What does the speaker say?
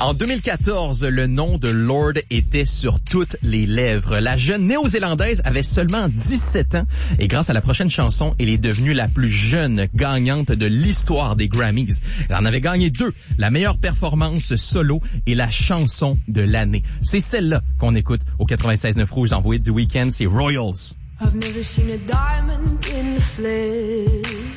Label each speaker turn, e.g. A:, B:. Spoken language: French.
A: En 2014, le nom de Lorde était sur toutes les lèvres. La jeune néo-zélandaise avait seulement 17 ans et grâce à la prochaine chanson, elle est devenue la plus jeune gagnante de l'histoire des Grammys. Elle en avait gagné 2, la meilleure performance solo et la chanson de l'année. C'est celle-là qu'on écoute au 96.9 Rouge dans Vos hits du week-end, c'est Royals.
B: I've never seen a diamond in the flesh.